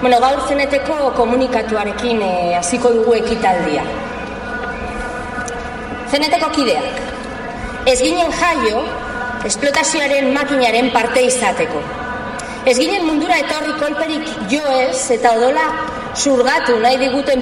Bueno, gaur zeneteko komunikatuarekin hasiko dugu ekitaldia. Zeneteko kideak. Ez ginen jaio, esplotazioaren makinaren parte izateko. Ez ginen mundura etorri kolperik jo ez eta odola zurgatu nahi diguten